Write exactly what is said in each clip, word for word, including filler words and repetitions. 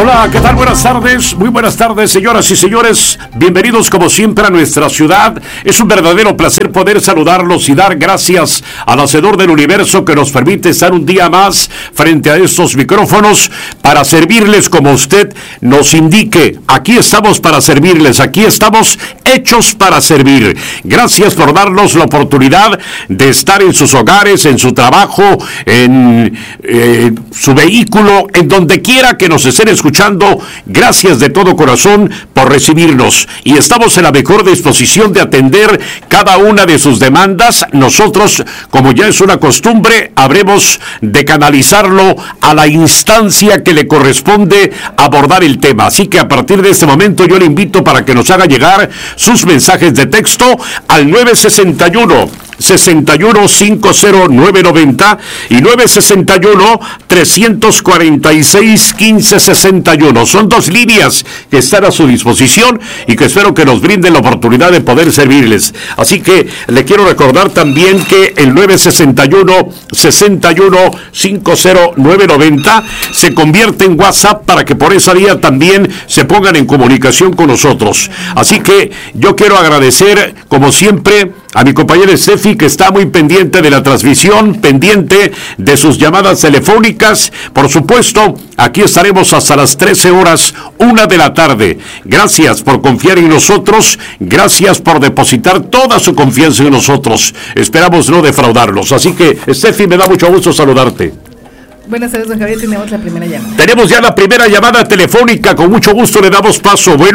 Hola, ¿qué tal? Buenas tardes, muy buenas tardes, señoras y señores. Bienvenidos como siempre a nuestra ciudad. Es un verdadero placer poder saludarlos y dar gracias al Hacedor del Universo que nos permite estar un día más frente a estos micrófonos para servirles como usted nos indique. Aquí estamos para servirles, aquí estamos hechos para servir. Gracias por darnos la oportunidad de estar en sus hogares, en su trabajo, en eh, su vehículo, en donde quiera que nos estén escuchando. Gracias de todo corazón por recibirnos y estamos en la mejor disposición de atender cada una de sus demandas. Nosotros, como ya es una costumbre, habremos de canalizarlo a la instancia que le corresponde abordar el tema. Así que a partir de este momento yo le invito para que nos haga llegar sus mensajes de texto al nueve sesenta y uno, sesenta y uno, cincuenta, nueve noventa y nueve sesenta y uno, trescientos cuarenta y seis, quince sesenta y uno. Son dos líneas que están a su disposición y que espero que nos brinden la oportunidad de poder servirles. Así que le quiero recordar también que el nueve sesenta y uno, sesenta y uno, cincuenta, nueve noventa se convierte en WhatsApp para que por esa vía también se pongan en comunicación con nosotros. Así que yo quiero agradecer, como siempre, a mi compañera Steffi, que está muy pendiente de la transmisión, pendiente de sus llamadas telefónicas. Por supuesto, aquí estaremos hasta las trece horas, una de la tarde. Gracias por confiar en nosotros, gracias por depositar toda su confianza en nosotros. Esperamos no defraudarlos. Así que, Steffi, me da mucho gusto saludarte. Buenas tardes, don Javier, tenemos la primera llamada. Tenemos ya la primera llamada telefónica, con mucho gusto le damos paso. Bueno.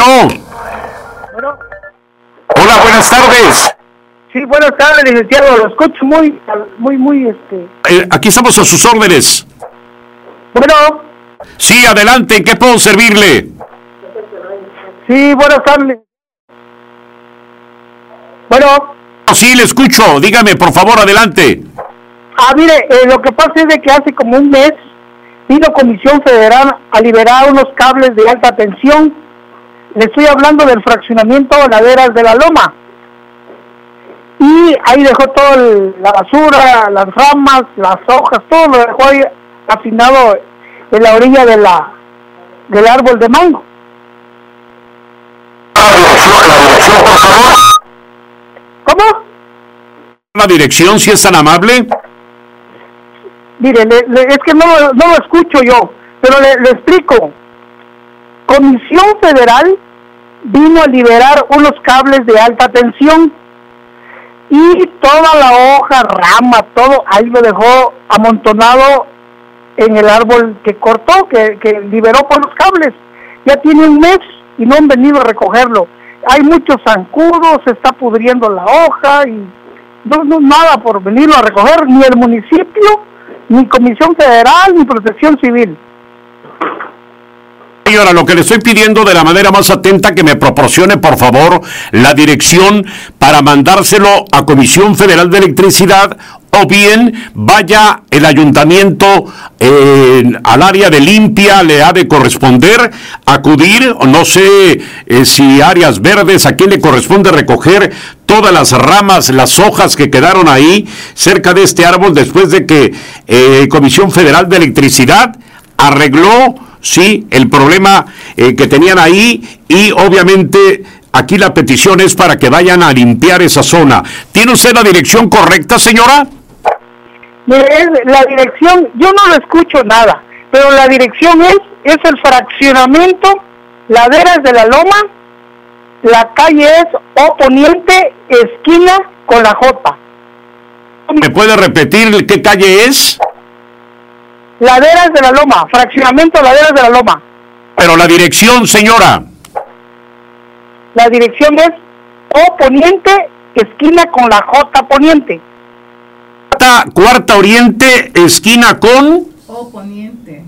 Bueno. Hola, buenas tardes. Sí, buenas tardes, licenciado. Lo escucho muy, muy, muy, este... Eh, aquí estamos a sus órdenes. Bueno. Sí, adelante, ¿en qué puedo servirle? Sí, buenas tardes. Bueno. Sí, le escucho. Dígame, por favor, adelante. Ah, mire, eh, lo que pasa es de que hace como un mes vino Comisión Federal a liberar unos cables de alta tensión. Le estoy hablando del fraccionamiento Laderas de la Loma. Y ahí dejó toda la basura, las ramas, las hojas, todo lo dejó ahí afinado en la orilla de la del árbol de mango. ¿Cómo? ¿La dirección, si es tan amable? Mire, le, le, es que no, no lo escucho yo, pero le, le explico. Comisión Federal vino a liberar unos cables de alta tensión y toda la hoja, rama, todo, ahí lo dejó amontonado en el árbol que cortó, que, que liberó por los cables. Ya tiene un mes y no han venido a recogerlo. Hay muchos zancudos, se está pudriendo la hoja y no, no nada por venirlo a recoger, ni el municipio, ni Comisión Federal, ni Protección Civil. Señora, lo que le estoy pidiendo de la manera más atenta, que me proporcione, por favor, la dirección para mandárselo a Comisión Federal de Electricidad, o bien vaya el ayuntamiento eh, al área de limpia, le ha de corresponder acudir, o no sé eh, si áreas verdes, a quién le corresponde recoger todas las ramas, las hojas que quedaron ahí cerca de este árbol después de que eh, Comisión Federal de Electricidad arregló, sí, el problema eh, que tenían ahí, y obviamente aquí la petición es para que vayan a limpiar esa zona. ¿Tiene usted la dirección correcta, señora? Mire, la dirección, yo no lo escucho nada, pero la dirección es, es el fraccionamiento Laderas de la Loma, la calle es O Poniente, esquina con la J. ¿Me puede repetir qué calle es? Laderas de la Loma, fraccionamiento Laderas de la Loma. Pero la dirección, señora. La dirección es O Poniente, esquina con la J Poniente. Cuarta, cuarta Oriente, esquina con... O Poniente.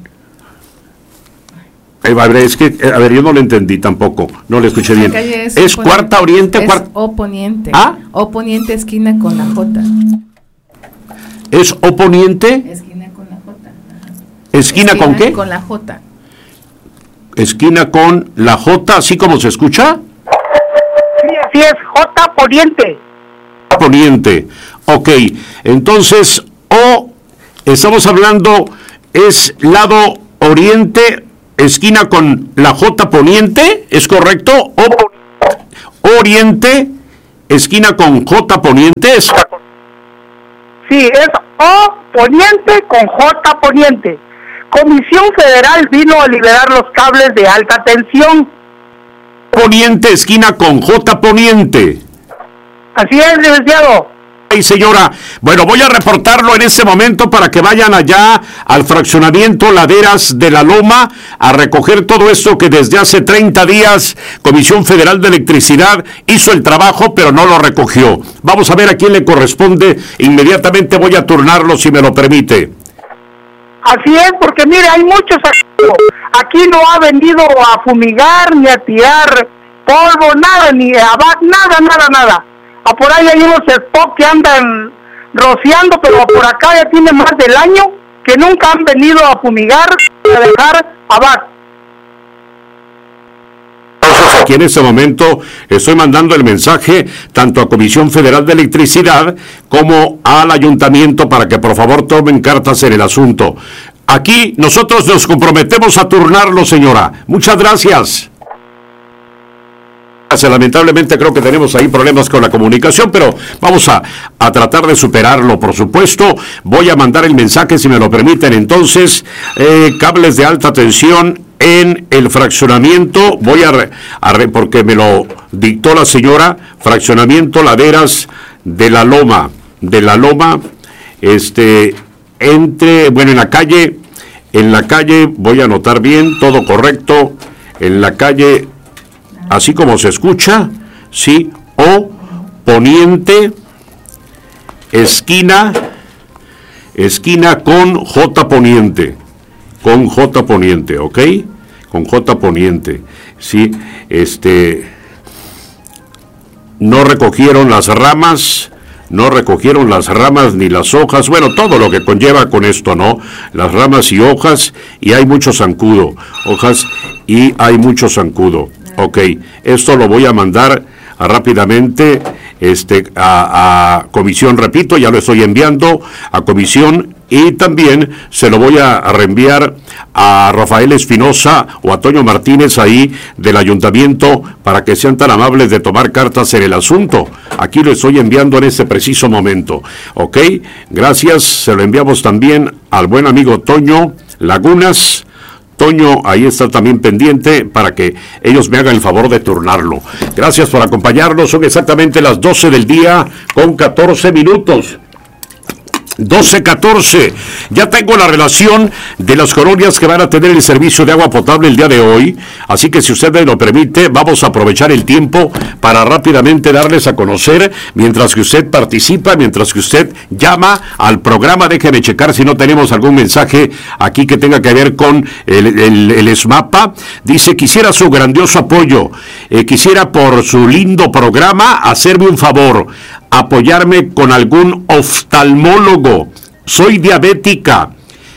Eh, a ver, es que, a ver, yo no lo entendí tampoco, no lo escuché bien. Es, es cuarta Oriente, es cuarta... O Poniente. ¿Ah? O Poniente, esquina con la J. ¿Es O Poniente? Esquina con la J. Ajá. ¿Esquina, esquina con qué? Con la J. Esquina con la J, así como se escucha. Sí, así es, J Poniente. Poniente. Ok, entonces, O, estamos hablando, es lado oriente esquina con la J Poniente, ¿es correcto? O Oriente, esquina con J Poniente. ¿Es? Sí, es O Poniente con J Poniente. Comisión Federal vino a liberar los cables de alta tensión. Poniente, esquina con J Poniente. Así es, licenciado. Ay, señora, bueno, voy a reportarlo en este momento para que vayan allá al fraccionamiento Laderas de la Loma a recoger todo esto que desde hace treinta días Comisión Federal de Electricidad hizo el trabajo, pero no lo recogió. Vamos a ver a quién le corresponde. Inmediatamente voy a turnarlo, si me lo permite. Así es, porque mire, hay muchos aquí. Aquí no ha venido a fumigar, ni a tirar polvo, nada, ni a nada, nada, nada. A por ahí hay unos spots que andan rociando, pero por acá ya tiene más del año que nunca han venido a fumigar, a dejar abajo. Aquí en este momento estoy mandando el mensaje tanto a Comisión Federal de Electricidad como al Ayuntamiento para que por favor tomen cartas en el asunto. Aquí nosotros nos comprometemos a turnarlo, señora. Muchas gracias. Lamentablemente creo que tenemos ahí problemas con la comunicación, pero vamos a, a tratar de superarlo, por supuesto. Voy a mandar el mensaje, si me lo permiten, entonces. Eh, cables de alta tensión en el fraccionamiento. Voy a, re, a re, porque me lo dictó la señora. Fraccionamiento Laderas de la Loma. De la Loma, este, entre, bueno, en la calle, en la calle, voy a anotar bien, todo correcto, en la calle... así como se escucha, sí, O Poniente, esquina, esquina con J Poniente, con J Poniente, ¿ok? Con J Poniente, sí, este, no recogieron las ramas, no recogieron las ramas ni las hojas, bueno, todo lo que conlleva con esto, ¿no? Las ramas y hojas, y hay mucho zancudo, hojas, y hay mucho zancudo. Ok, esto lo voy a mandar a, rápidamente este, a, a comisión, repito, ya lo estoy enviando a comisión y también se lo voy a, a reenviar a Rafael Espinosa o a Toño Martínez ahí del ayuntamiento para que sean tan amables de tomar cartas en el asunto. Aquí lo estoy enviando en este preciso momento. Ok, gracias, se lo enviamos también al buen amigo Toño Lagunas. Toño, ahí está también pendiente para que ellos me hagan el favor de turnarlo. Gracias por acompañarnos. Son exactamente las doce del día con catorce minutos. doce catorce. Ya tengo la relación de las colonias que van a tener el servicio de agua potable el día de hoy. Así que si usted me lo permite, vamos a aprovechar el tiempo para rápidamente darles a conocer, mientras que usted participa, mientras que usted llama al programa. Déjeme checar si no tenemos algún mensaje aquí que tenga que ver con el, el, el ESMAPA. Dice, quisiera su grandioso apoyo. Eh, quisiera por su lindo programa hacerme un favor. Apoyarme con algún oftalmólogo. Soy diabética.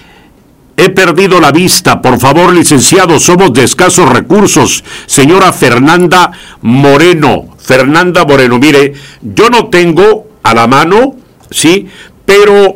He perdido la vista. Por favor, licenciado, somos de escasos recursos. Señora Fernanda Moreno. Fernanda Moreno, mire, yo no tengo a la mano, sí, pero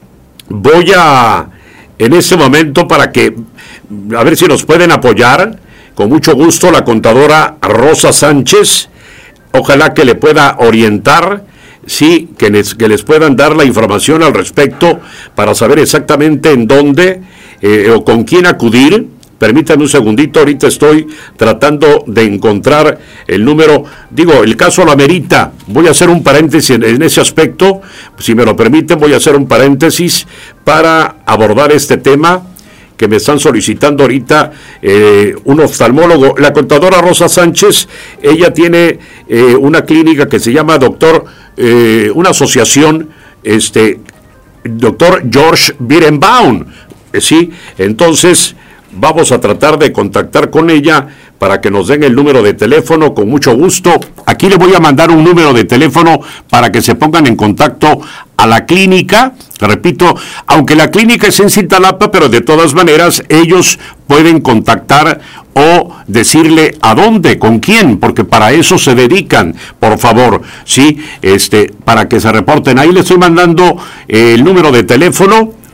voy a, en este momento, para que, a ver si nos pueden apoyar, con mucho gusto, la contadora Rosa Sánchez. Ojalá que le pueda orientar. Sí, que les, que les puedan dar la información al respecto para saber exactamente en dónde eh, o con quién acudir. Permítanme un segundito, ahorita estoy tratando de encontrar el número. Digo, el caso lo amerita. Voy a hacer un paréntesis en, en ese aspecto. Si me lo permiten, voy a hacer un paréntesis para abordar este tema que me están solicitando ahorita eh, un oftalmólogo. La contadora Rosa Sánchez, ella tiene eh, una clínica que se llama Doctor, eh, una asociación, este, Doctor George Birenbaum, eh, sí, entonces vamos a tratar de contactar con ella para que nos den el número de teléfono con mucho gusto. Aquí le voy a mandar un número de teléfono para que se pongan en contacto a la clínica. Repito, aunque la clínica es en Cintalapa, pero de todas maneras ellos pueden contactar o decirle a dónde, con quién, porque para eso se dedican, por favor, sí, este, para que se reporten. Ahí le estoy mandando eh, el número de teléfono.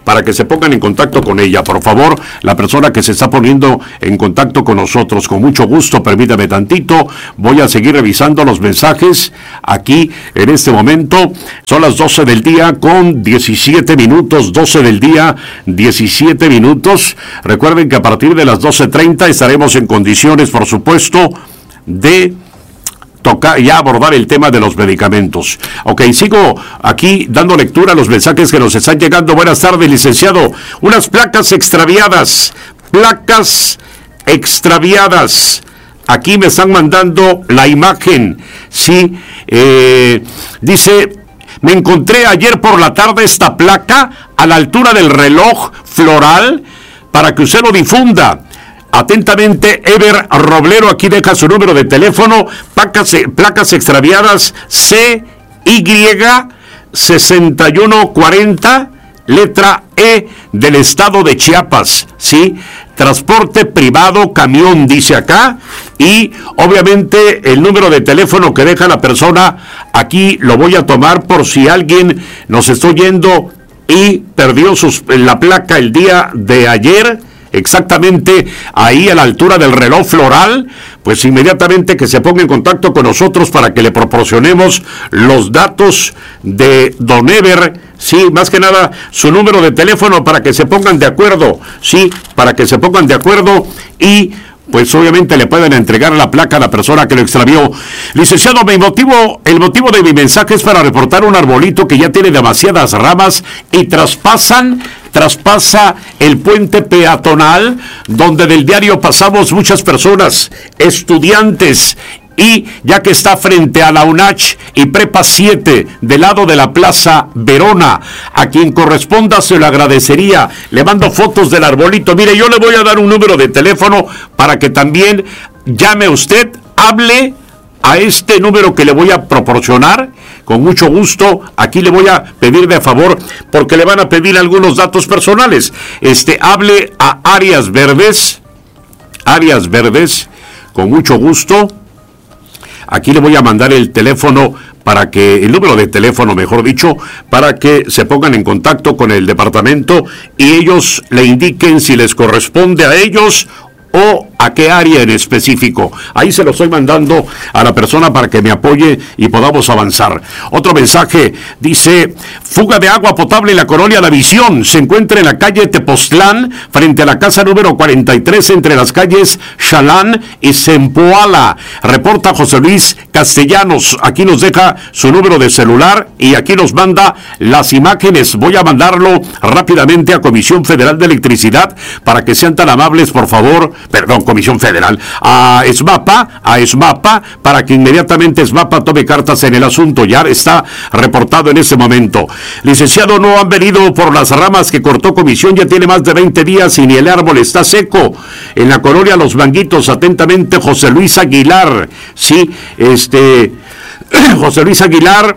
para que se pongan en contacto con ella. Por favor, la persona que se está poniendo en contacto con nosotros, con mucho gusto, permítame tantito, voy a seguir revisando los mensajes aquí en este momento. Son las doce del día con diecisiete minutos, doce del día, diecisiete minutos. Recuerden que a partir de las doce treinta estaremos en condiciones, por supuesto, de tocar y abordar el tema de los medicamentos. Ok, sigo aquí dando lectura a los mensajes que nos están llegando. Buenas tardes, licenciado. Unas placas extraviadas, placas extraviadas. Aquí me están mandando la imagen. Sí, eh, dice, me encontré ayer por la tarde esta placa a la altura del reloj floral para que usted lo difunda. Atentamente, Ever Roblero, aquí deja su número de teléfono, placas, placas extraviadas C Y sesenta y uno cuarenta, letra E del estado de Chiapas, ¿sí? Transporte privado, camión, dice acá, y obviamente el número de teléfono que deja la persona, aquí lo voy a tomar por si alguien nos está oyendo y perdió sus, la placa el día de ayer, exactamente ahí a la altura del reloj floral, pues inmediatamente que se ponga en contacto con nosotros para que le proporcionemos los datos de don Ever, sí, más que nada su número de teléfono para que se pongan de acuerdo, sí, para que se pongan de acuerdo y pues obviamente le pueden entregar la placa a la persona que lo extravió. Licenciado, mi motivo, el motivo de mi mensaje es para reportar un arbolito que ya tiene demasiadas ramas y traspasan, traspasa el puente peatonal donde del diario pasamos muchas personas, estudiantes, y ya que está frente a la UNACH y Prepa siete, del lado de la Plaza Verona, a quien corresponda se lo agradecería. Le mando fotos del arbolito. Mire, yo le voy a dar un número de teléfono para que también llame usted, hable a este número que le voy a proporcionar. Con mucho gusto, aquí le voy a pedir de favor, porque le van a pedir algunos datos personales. Este, hable a Áreas Verdes, Áreas Verdes, con mucho gusto. Aquí le voy a mandar el teléfono para que, el número de teléfono, mejor dicho, para que se pongan en contacto con el departamento y ellos le indiquen si les corresponde a ellos o a qué área en específico. Ahí se lo estoy mandando a la persona para que me apoye y podamos avanzar. Otro mensaje dice, fuga de agua potable en la colonia La Visión. Se encuentra en la calle Tepoztlán, frente a la casa número cuarenta y tres, entre las calles Chalán y Zempoala. Reporta José Luis Castellanos. Aquí nos deja su número de celular y aquí nos manda las imágenes. Voy a mandarlo rápidamente a Comisión Federal de Electricidad para que sean tan amables, por favor, perdón, Comisión Federal, a ESMAPA, a ESMAPA, para que inmediatamente ESMAPA tome cartas en el asunto. Ya está reportado en ese momento. Licenciado, no han venido por las ramas que cortó Comisión, ya tiene más de veinte días y ni el árbol está seco. En la colonia Los Manguitos, atentamente José Luis Aguilar. Sí, este, José Luis Aguilar,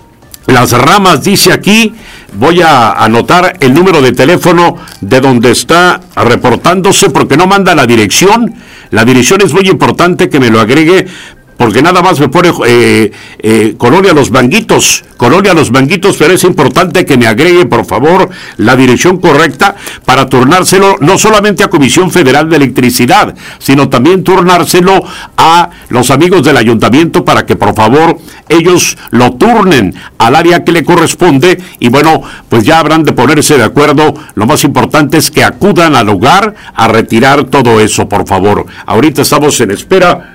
las ramas dice aquí. Voy a anotar el número de teléfono de donde está reportándose porque no manda la dirección. La dirección es muy importante que me lo agregue porque nada más me pone eh, eh, Colonia Los Manguitos, Colonia Los Manguitos, pero es importante que me agregue, por favor, la dirección correcta para turnárselo no solamente a Comisión Federal de Electricidad, sino también turnárselo a los amigos del ayuntamiento para que, por favor, ellos lo turnen al área que le corresponde y, bueno, pues ya habrán de ponerse de acuerdo. Lo más importante es que acudan al lugar a retirar todo eso, por favor. Ahorita estamos en espera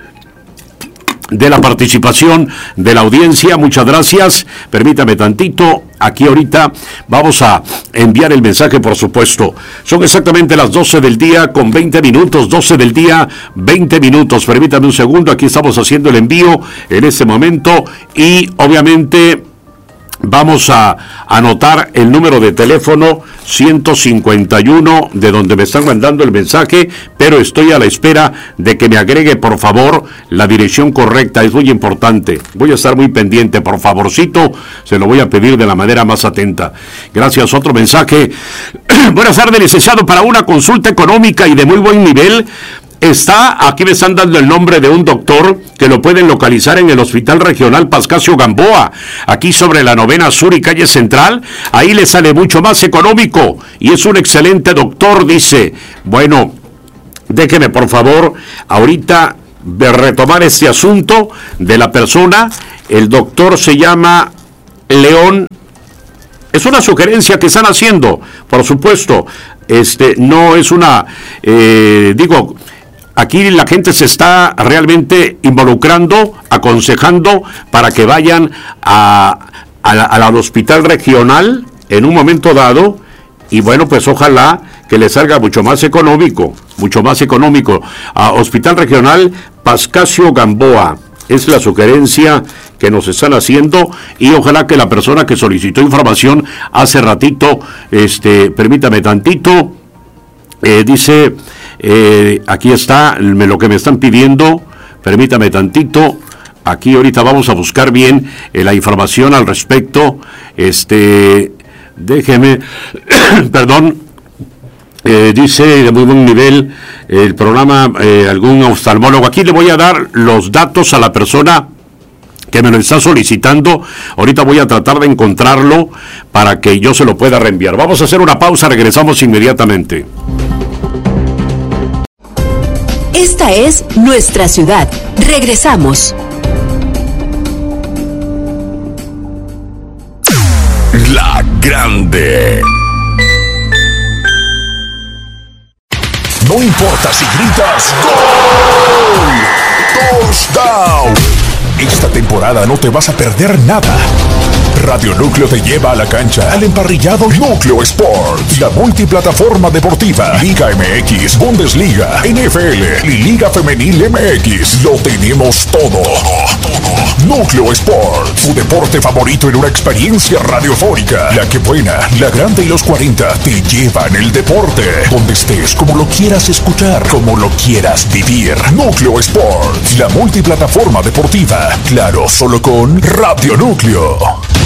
de la participación de la audiencia. Muchas gracias. Permítame tantito. Aquí ahorita vamos a enviar el mensaje, por supuesto. Son exactamente las doce del día con veinte minutos. doce del día, veinte minutos. Permítame un segundo. Aquí estamos haciendo el envío en este momento y obviamente vamos a anotar el número de teléfono ciento cincuenta y uno de donde me están mandando el mensaje, pero estoy a la espera de que me agregue, por favor, la dirección correcta. Es muy importante. Voy a estar muy pendiente, por favorcito. Se lo voy a pedir de la manera más atenta. Gracias. Otro mensaje. Buenas tardes, licenciado. Para una consulta económica y de muy buen nivel, está, aquí me están dando el nombre de un doctor que lo pueden localizar en el Hospital Regional Pascasio Gamboa, aquí sobre la Novena Sur y Calle Central. Ahí le sale mucho más económico y es un excelente doctor, dice. Bueno, déjeme por favor ahorita de retomar este asunto de la persona. El doctor se llama León. Es una sugerencia que están haciendo, por supuesto. Este no es una, eh, digo, aquí la gente se está realmente involucrando, aconsejando para que vayan a, a la, al hospital regional en un momento dado. Y bueno, pues ojalá que les salga mucho más económico, mucho más económico. A Hospital Regional Pascasio Gamboa. Es la sugerencia que nos están haciendo y ojalá que la persona que solicitó información hace ratito, este, permítame tantito, eh, dice, eh, aquí está me, lo que me están pidiendo, permítame tantito, aquí ahorita vamos a buscar bien eh, la información al respecto, este, déjeme, perdón, Eh, dice de muy buen nivel el programa, eh, algún oftalmólogo. Aquí le voy a dar los datos a la persona que me lo está solicitando. Ahorita voy a tratar de encontrarlo para que yo se lo pueda reenviar. Vamos a hacer una pausa, regresamos inmediatamente. Esta es nuestra ciudad. Regresamos. La Grande. No importa si gritas ¡Gol! ¡Touchdown! Esta temporada no te vas a perder nada. Radio Núcleo te lleva a la cancha al emparrillado Núcleo Sport, la multiplataforma deportiva, Liga M X, Bundesliga, N F L y Liga Femenil M X. Lo tenemos todo. todo. Núcleo Sport, tu deporte favorito en una experiencia radiofónica. La que buena, la grande y los cuarenta te llevan el deporte. Donde estés, como lo quieras escuchar, como lo quieras vivir. Núcleo Sport, la multiplataforma deportiva. Claro, solo con Radio Núcleo.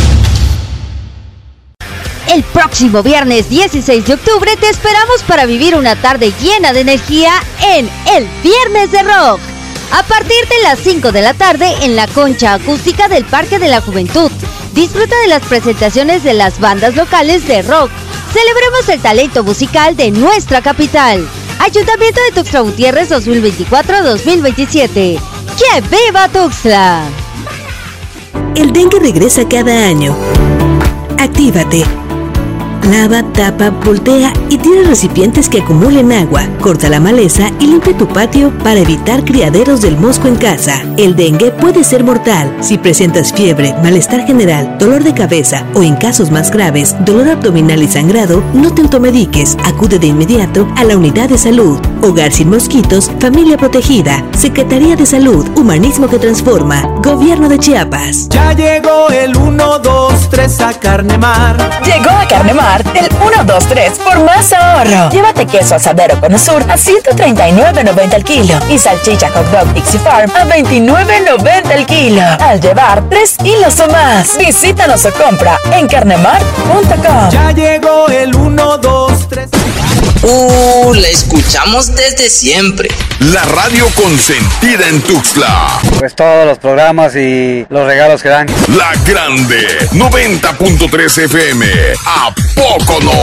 El próximo viernes dieciséis de octubre te esperamos para vivir una tarde llena de energía en el Viernes de Rock. A partir de las cinco de la tarde en la concha acústica del Parque de la Juventud. Disfruta de las presentaciones de las bandas locales de rock. Celebremos el talento musical de nuestra capital. Ayuntamiento de Tuxtla Gutiérrez dos mil veinticuatro a dos mil veintisiete. ¡Que viva Tuxtla! El dengue regresa cada año. Actívate. Lava, tapa, voltea y tira recipientes que acumulen agua. Corta la maleza y limpia tu patio para evitar criaderos del mosco en casa. El dengue puede ser mortal. Si presentas fiebre, malestar general, dolor de cabeza o en casos más graves, dolor abdominal y sangrado, no te automediques. Acude de inmediato a la unidad de salud. Hogar sin mosquitos, familia protegida. Secretaría de Salud, Humanismo que transforma. Gobierno de Chiapas. Ya llegó el uno, dos, tres a Carnemar. Llegó a Carnemar el uno, dos, tres por más ahorro. Llévate queso asadero con Sur a ciento treinta y nueve noventa el kilo y salchicha hot dog Dixie Farm a veintinueve noventa el kilo. Al llevar tres kilos o más, visítanos o compra en carnemar punto com. Ya llegó el uno, dos, tres. Uh, la escuchamos desde siempre. La radio consentida en Tuxtla. Pues todos los programas y los regalos que dan. La Grande, noventa punto tres F M. ¿A poco no?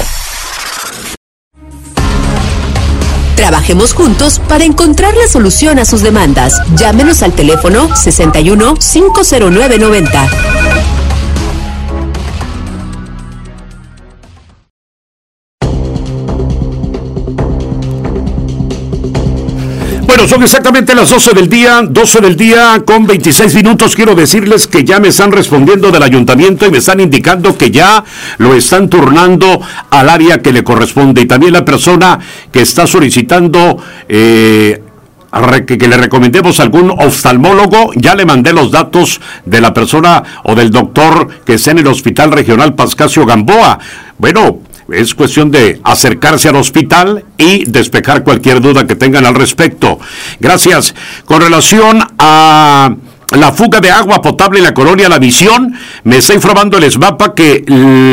Trabajemos juntos para encontrar la solución a sus demandas. Llámenos al teléfono sesenta y uno, cinco cero nueve, noventa. Bueno, son exactamente las doce del día, doce del día con veintiséis minutos. Quiero decirles que ya me están respondiendo del ayuntamiento y me están indicando que ya lo están turnando al área que le corresponde. Y también la persona que está solicitando eh, que, que le recomendemos algún oftalmólogo, ya le mandé los datos de la persona o del doctor que está en el Hospital Regional Pascasio Gamboa. Bueno, es cuestión de acercarse al hospital y despejar cualquier duda que tengan al respecto. Gracias. Con relación a la fuga de agua potable en la colonia La Visión. Me está informando el ESMAPA que,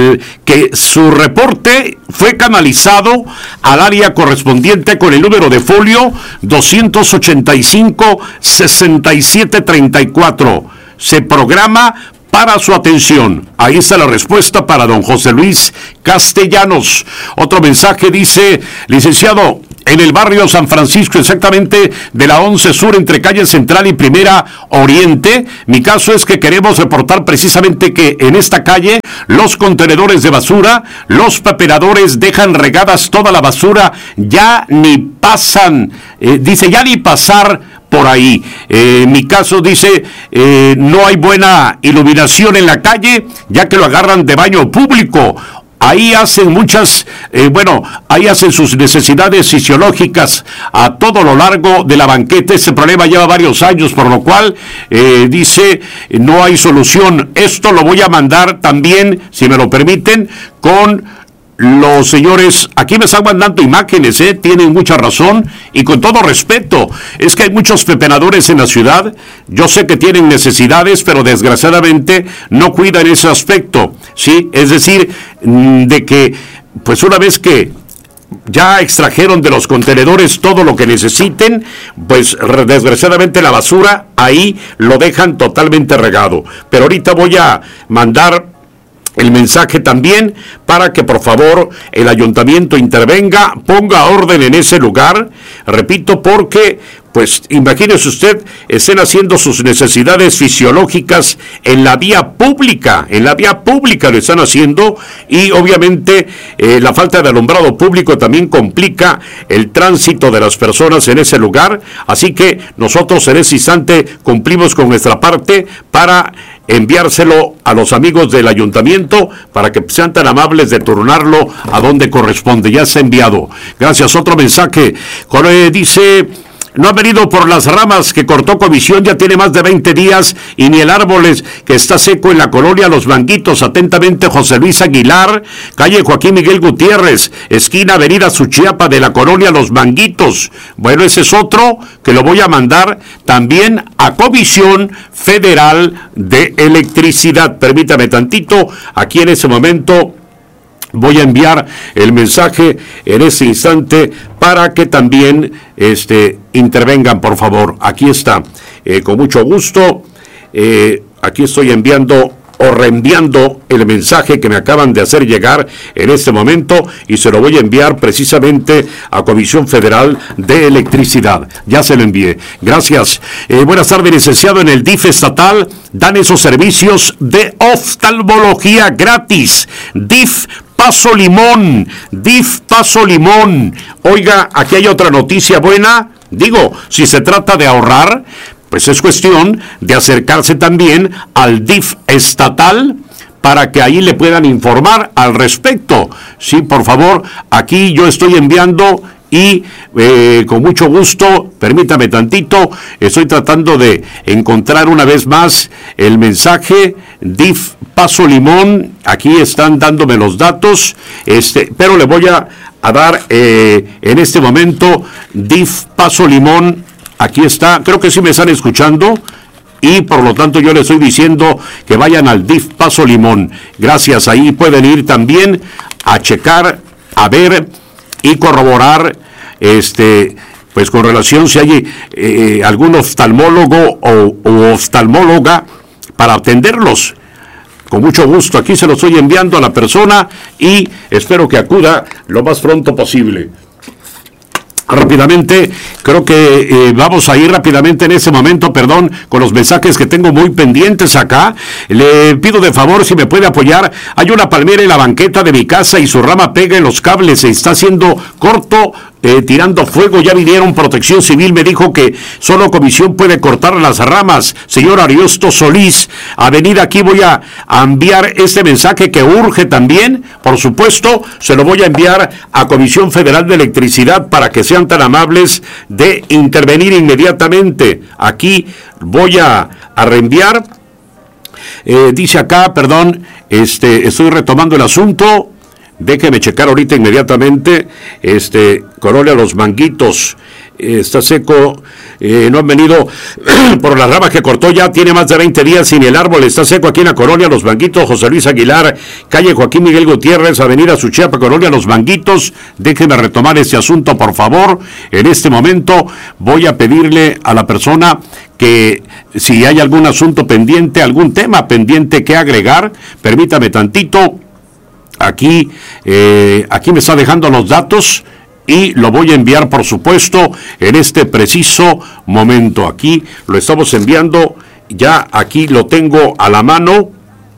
que su reporte fue canalizado al área correspondiente con el número de folio doscientos ochenta y cinco, sesenta y siete treinta y cuatro. Se programa para su atención. Ahí está la respuesta para don José Luis Castellanos. Otro mensaje dice, licenciado, en el barrio San Francisco, exactamente de la once Sur, entre calle Central y Primera Oriente. Mi caso es que queremos reportar precisamente que en esta calle los contenedores de basura, los pepenadores dejan regadas toda la basura, ya ni pasan, eh, dice, ya ni pasar por ahí. Eh, en mi caso dice, eh, no hay buena iluminación en la calle, ya que lo agarran de baño público. Ahí hacen muchas, eh, bueno, ahí hacen sus necesidades fisiológicas a todo lo largo de la banqueta. Este problema lleva varios años, por lo cual eh, dice, no hay solución. Esto lo voy a mandar también, si me lo permiten, con los señores, aquí me están mandando imágenes, ¿eh? Tienen mucha razón, y con todo respeto, es que hay muchos pepenadores en la ciudad. Yo sé que tienen necesidades, pero desgraciadamente no cuidan ese aspecto, ¿sí? Es decir, de que, pues una vez que ya extrajeron de los contenedores todo lo que necesiten, pues desgraciadamente la basura ahí lo dejan totalmente regado. Pero ahorita voy a mandar el mensaje también para que por favor el ayuntamiento intervenga, ponga orden en ese lugar, repito, porque pues imagínese usted, estén haciendo sus necesidades fisiológicas en la vía pública, en la vía pública lo están haciendo, y obviamente eh, la falta de alumbrado público también complica el tránsito de las personas en ese lugar. Así que nosotros en ese instante cumplimos con nuestra parte para enviárselo a los amigos del ayuntamiento para que sean tan amables de turnarlo a donde corresponde. Ya se ha enviado. Gracias. Otro mensaje. Eh, dice, no ha venido por las ramas que cortó comisión, ya tiene más de veinte días, y ni el árbol es, que está seco en la colonia Los Manguitos. Atentamente, José Luis Aguilar, calle Joaquín Miguel Gutiérrez, esquina Avenida Suchiapa, de la colonia Los Manguitos. Bueno, ese es otro que lo voy a mandar también a Comisión Federal de Electricidad. Permítame tantito, aquí en ese momento voy a enviar el mensaje en ese instante para que también este, intervengan, por favor. Aquí está, eh, con mucho gusto. Eh, aquí estoy enviando o reenviando el mensaje que me acaban de hacer llegar en este momento, y se lo voy a enviar precisamente a Comisión Federal de Electricidad. Ya se lo envié. Gracias. Eh, buenas tardes, licenciado. En el D I F estatal dan esos servicios de oftalmología gratis. D I F Paso Limón, D I F Paso Limón. Oiga, aquí hay otra noticia buena. Digo, si se trata de ahorrar, pues es cuestión de acercarse también al D I F estatal para que ahí le puedan informar al respecto. Sí, por favor, aquí yo estoy enviando y eh, con mucho gusto, permítame tantito, estoy tratando de encontrar una vez más el mensaje. D I F Paso Limón, aquí están dándome los datos, este, pero le voy a, a dar eh, en este momento D I F Paso Limón. Aquí está, creo que sí me están escuchando, y por lo tanto yo les estoy diciendo que vayan al D I F Paso Limón. Gracias, ahí pueden ir también a checar, a ver y corroborar, este, pues con relación si hay eh, algún oftalmólogo o, o oftalmóloga para atenderlos. Con mucho gusto, aquí se lo estoy enviando a la persona y espero que acuda lo más pronto posible. Rápidamente, creo que eh, vamos a ir rápidamente en ese momento, perdón, con los mensajes que tengo muy pendientes acá. Le pido de favor si me puede apoyar. Hay una palmera en la banqueta de mi casa y su rama pega en los cables, se está haciendo corto, eh, tirando fuego. Ya vinieron, Protección Civil me dijo que solo Comisión puede cortar las ramas. Señor Ariosto Solís, avenida, aquí voy a, a enviar este mensaje que urge también. Por supuesto, se lo voy a enviar a Comisión Federal de Electricidad para que sean tan amables de intervenir inmediatamente. Aquí voy a, a reenviar. Eh, dice acá, perdón, este, estoy retomando el asunto. Déjeme checar ahorita inmediatamente. Este, Colonia Los Manguitos. eh, está seco, eh, no han venido por la rama que cortó, ya tiene más de veinte días y ni el árbol está seco aquí en la colonia Los Manguitos, José Luis Aguilar, calle Joaquín Miguel Gutiérrez, avenida Suchiapa, colonia Los Manguitos. Déjenme retomar este asunto, por favor. En este momento voy a pedirle a la persona que si hay algún asunto pendiente, algún tema pendiente que agregar, permítame tantito. Aquí, eh, aquí me está dejando los datos y lo voy a enviar, por supuesto, en este preciso momento. Aquí lo estamos enviando, ya aquí lo tengo a la mano.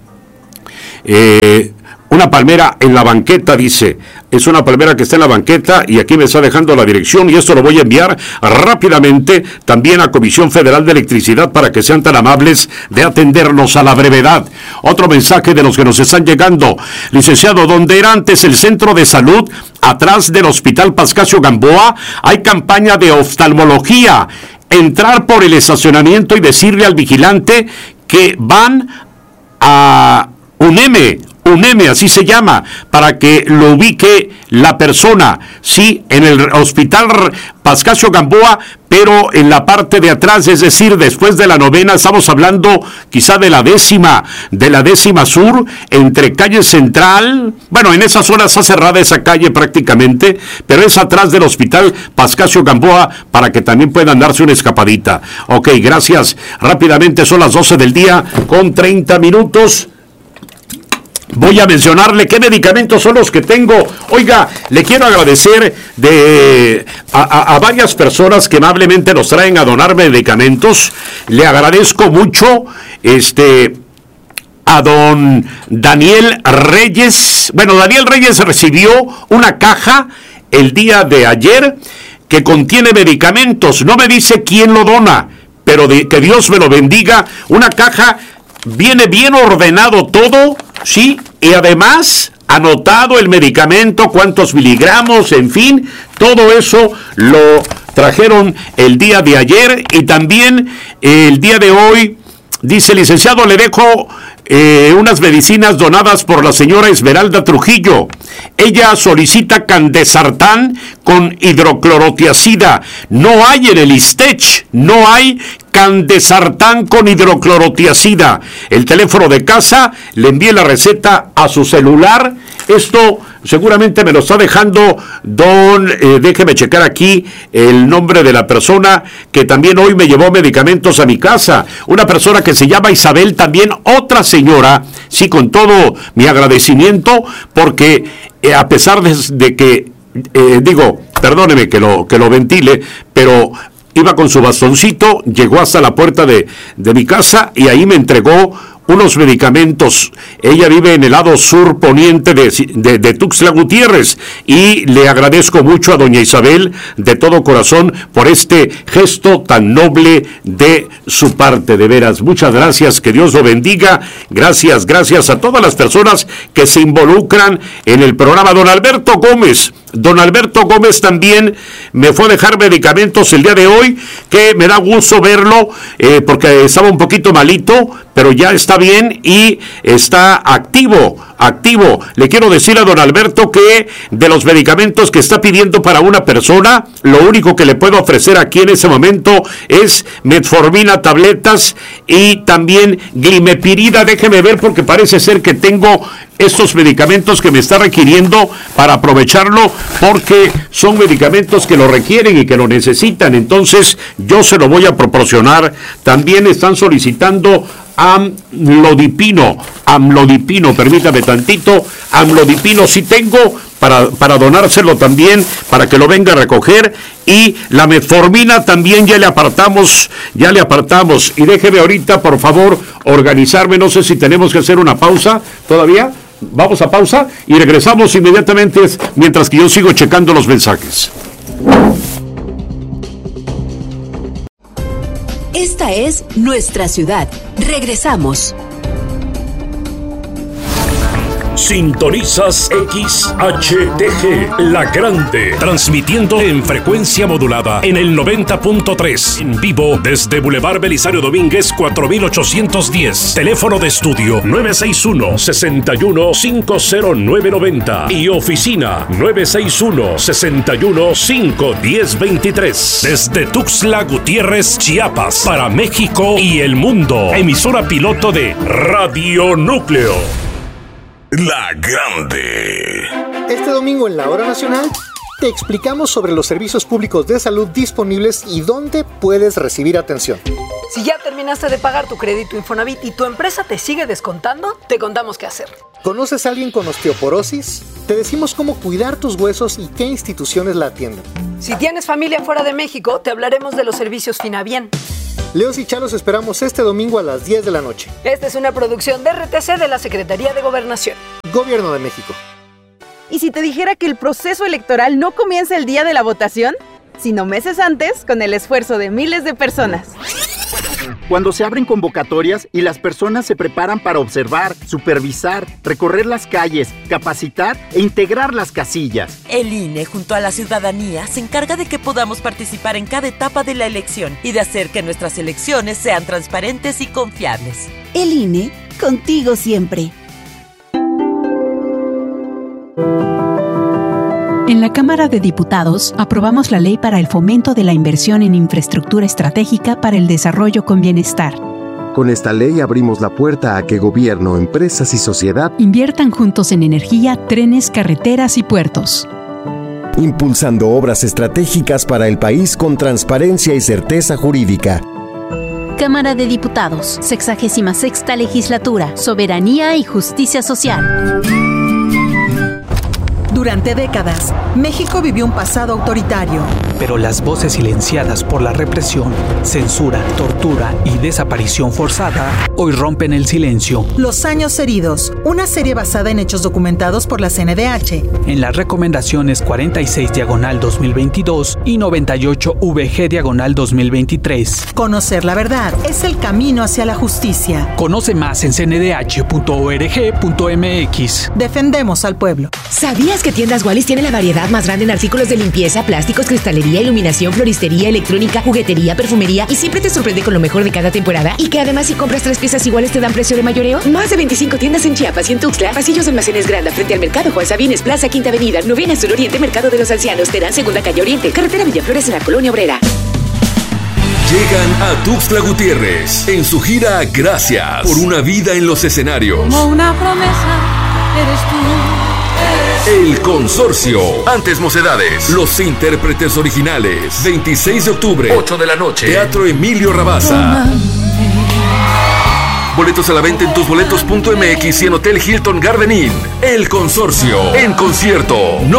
Eh, una palmera en la banqueta, dice. Es una palmera que está en la banqueta y aquí me está dejando la dirección y esto lo voy a enviar rápidamente también a Comisión Federal de Electricidad para que sean tan amables de atendernos a la brevedad. Otro mensaje de los que nos están llegando. Licenciado, donde era antes el centro de salud, atrás del Hospital Pascasio Gamboa, hay campaña de oftalmología. Entrar por el estacionamiento y decirle al vigilante que van a UNEME, UNEME, así se llama, para que lo ubique la persona, sí, en el Hospital Pascasio Gamboa, pero en la parte de atrás, es decir, después de la novena, estamos hablando quizá de la décima, de la décima sur, entre calle Central, bueno, en esa zona está cerrada esa calle prácticamente, pero es atrás del Hospital Pascasio Gamboa, para que también puedan darse una escapadita. Ok, gracias. Rápidamente, son las doce del día con treinta minutos. Voy a mencionarle qué medicamentos son los que tengo. Oiga, le quiero agradecer de a, a, a varias personas que amablemente nos traen a donar medicamentos. Le agradezco mucho este a don Daniel Reyes. Bueno, Daniel Reyes recibió una caja el día de ayer que contiene medicamentos. No me dice quién lo dona, pero de, que Dios me lo bendiga. Una caja, viene bien ordenado todo, sí, y además anotado el medicamento, cuántos miligramos, en fin, todo eso lo trajeron el día de ayer y también el día de hoy. Dice, licenciado, le dejo eh, unas medicinas donadas por la señora Esmeralda Trujillo. Ella solicita candesartán con hidroclorotiazida. No hay en el ISTECH, no hay candesartán con hidroclorotiazida. El teléfono de casa, le envié la receta a su celular. Esto seguramente me lo está dejando don, eh, déjeme checar aquí el nombre de la persona que también hoy me llevó medicamentos a mi casa. Una persona que se llama Isabel, también otra señora, sí, con todo mi agradecimiento, porque eh, a pesar de, de que, eh, digo, perdóneme que lo, que lo ventile, pero iba con su bastoncito, llegó hasta la puerta de, de mi casa y ahí me entregó unos medicamentos. Ella vive en el lado sur poniente de, de, de Tuxtla Gutiérrez y le agradezco mucho a doña Isabel de todo corazón por este gesto tan noble de su parte, de veras. Muchas gracias, que Dios lo bendiga. Gracias, gracias a todas las personas que se involucran en el programa. Don Alberto Gómez, don Alberto Gómez también me fue a dejar medicamentos el día de hoy, que me da gusto verlo, eh, porque estaba un poquito malito, pero ya está bien y está activo, activo. Le quiero decir a don Alberto que de los medicamentos que está pidiendo para una persona, lo único que le puedo ofrecer aquí en ese momento es metformina, tabletas y también glimepirida. Déjeme ver porque parece ser que tengo estos medicamentos que me está requiriendo para aprovecharlo, porque son medicamentos que lo requieren y que lo necesitan. Entonces yo se lo voy a proporcionar. También están solicitando amlodipino, amlodipino, permítame tantito, amlodipino sí tengo para, para donárselo también, para que lo venga a recoger, y la metformina también ya le apartamos, ya le apartamos, y déjeme ahorita, por favor, organizarme, no sé si tenemos que hacer una pausa todavía, vamos a pausa y regresamos inmediatamente mientras que yo sigo checando los mensajes. Esta es nuestra ciudad. Regresamos. Sintonizas X H T G, La Grande, transmitiendo en frecuencia modulada en el noventa punto tres, en vivo desde Boulevard Belisario Domínguez cuatro mil ochocientos diez. Teléfono de estudio nueve seis uno, seis uno cinco cero nueve nueve cero y oficina nueve seis uno, seis uno cinco uno cero dos tres. Desde Tuxtla Gutiérrez, Chiapas, para México y el mundo. Emisora piloto de Radio Núcleo. La Grande. Este domingo en la Hora Nacional te explicamos sobre los servicios públicos de salud disponibles y dónde puedes recibir atención. Si ya terminaste de pagar tu crédito Infonavit y tu empresa te sigue descontando, te contamos qué hacer. ¿Conoces a alguien con osteoporosis? Te decimos cómo cuidar tus huesos y qué instituciones la atienden. Si tienes familia fuera de México, te hablaremos de los servicios Finabien. Leos y Chalos esperamos este domingo a las diez de la noche. Esta es una producción de R T C de la Secretaría de Gobernación. Gobierno de México. ¿Y si te dijera que el proceso electoral no comienza el día de la votación, sino meses antes, con el esfuerzo de miles de personas? Cuando se abren convocatorias y las personas se preparan para observar, supervisar, recorrer las calles, capacitar e integrar las casillas. El I N E, junto a la ciudadanía, se encarga de que podamos participar en cada etapa de la elección y de hacer que nuestras elecciones sean transparentes y confiables. El I N E, contigo siempre. En la Cámara de Diputados aprobamos la Ley para el Fomento de la Inversión en Infraestructura Estratégica para el Desarrollo con Bienestar. Con esta ley abrimos la puerta a que gobierno, empresas y sociedad inviertan juntos en energía, trenes, carreteras y puertos, impulsando obras estratégicas para el país con transparencia y certeza jurídica. Cámara de Diputados, sexagésima sexta Legislatura, Soberanía y Justicia Social. Durante décadas, México vivió un pasado autoritario. Pero las voces silenciadas por la represión, censura, tortura y desaparición forzada hoy rompen el silencio. Los años heridos, una serie basada en hechos documentados por la C N D H. En las recomendaciones cuarenta y seis diagonal dos mil veintidós y noventa y ocho V G diagonal dos mil veintitrés. Conocer la verdad es el camino hacia la justicia. Conoce más en c n d h punto org punto m x. Defendemos al pueblo. ¿Sabías que Tiendas Wallis tiene la variedad más grande en artículos de limpieza, plásticos, cristalería, iluminación, floristería, electrónica, juguetería, perfumería y siempre te sorprende con lo mejor de cada temporada? Y que además si compras tres piezas iguales te dan precio de mayoreo. Más de veinticinco tiendas en Chiapas y en Tuxtla, pasillos de almacenes Granda frente al Mercado Juan Sabines, Plaza Quinta Avenida, Novena Sur Oriente, Mercado de los Ancianos, Terán Segunda Calle Oriente, Carretera Villaflores en la Colonia Obrera. Llegan a Tuxtla Gutiérrez en su gira Gracias por una vida en los escenarios. Como una promesa, eres tú. El Consorcio, Antes Mocedades, los intérpretes originales, veintiséis de octubre, ocho de la noche, Teatro Emilio Rabasa. Boletos a la venta en tusboletos punto m x y en Hotel Hilton Garden Inn. El Consorcio, en concierto, no